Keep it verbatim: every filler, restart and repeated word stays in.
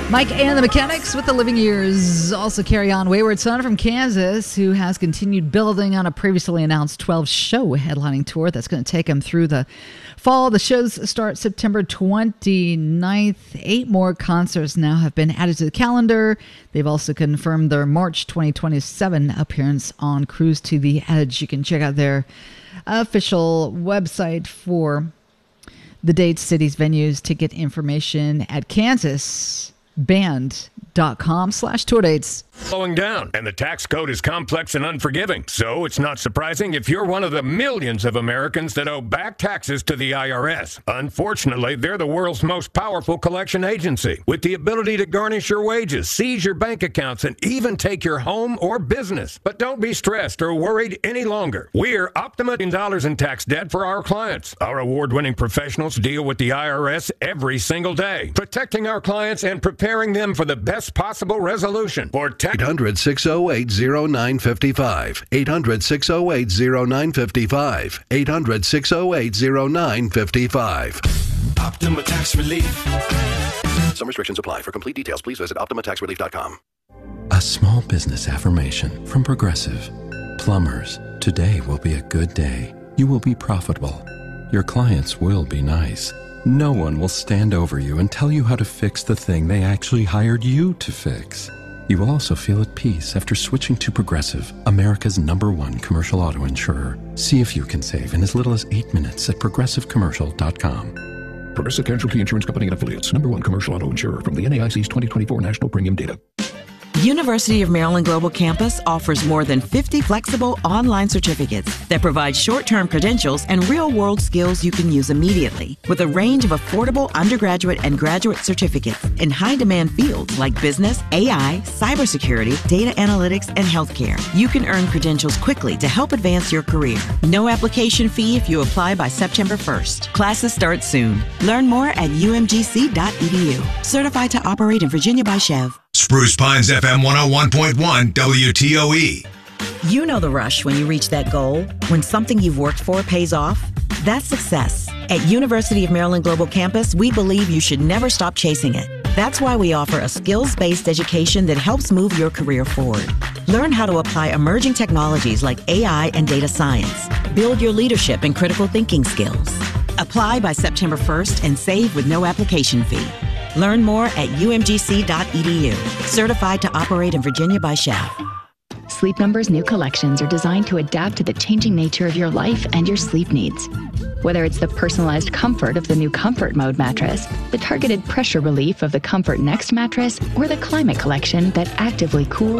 Mike and the Mechanics with the Living Years. Also carry on Wayward Son from Kansas, who has continued building on a previously announced twelve-show headlining tour that's going to take him through the fall. The shows start September twenty-ninth. Eight more concerts now have been added to the calendar. They've also confirmed their March twenty twenty-seven appearance on Cruise to the Edge. You can check out their official website for the dates, cities, venues, ticket information at kansas band dot com slash tour dates. Slowing down, and the tax code is complex and unforgiving. So it's not surprising if you're one of the millions of Americans that owe back taxes to the I R S. Unfortunately, they're the world's most powerful collection agency, with the ability to garnish your wages, seize your bank accounts, and even take your home or business. But don't be stressed or worried any longer. We're Optima in dollars in tax debt for our clients. Our award-winning professionals deal with the I R S every single day, protecting our clients and preparing them for the best possible resolution. For tax eight hundred, six oh eight, oh nine five five. eight hundred, six oh eight, oh nine five five. eight hundred, six oh eight, oh nine five five. Optima Tax Relief. Some restrictions apply. For complete details, please visit optima tax relief dot com. A small business affirmation from Progressive. Plumbers, today will be a good day. You will be profitable. Your clients will be nice. No one will stand over you and tell you how to fix the thing they actually hired you to fix. You will also feel at peace after switching to Progressive, America's number one commercial auto insurer. See if you can save in as little as eight minutes at progressive commercial dot com. Progressive Casualty Insurance Company and Affiliates, number one commercial auto insurer from the N A I C's twenty twenty-four National Premium Data. University of Maryland Global Campus offers more than fifty flexible online certificates that provide short-term credentials and real-world skills you can use immediately, with a range of affordable undergraduate and graduate certificates in high-demand fields like business, A I, cybersecurity, data analytics, and healthcare. You can earn credentials quickly to help advance your career. No application fee if you apply by September first. Classes start soon. Learn more at u m g c dot e d u. Certified to operate in Virginia by Chev. Spruce Pines F M one oh one point one W T O E. You know the rush when you reach that goal, when something you've worked for pays off. That's success. At University of Maryland Global Campus, we believe you should never stop chasing it. That's why we offer a skills-based education that helps move your career forward. Learn how to apply emerging technologies like A I and data science. Build your leadership and critical thinking skills. Apply by September first and save with no application fee. Learn more at u m g c dot e d u. Certified to operate in Virginia by Chev. Sleep Number's new collections are designed to adapt to the changing nature of your life and your sleep needs. Whether it's the personalized comfort of the new Comfort Mode mattress, the targeted pressure relief of the Comfort Next mattress, or the Climate Collection that actively cools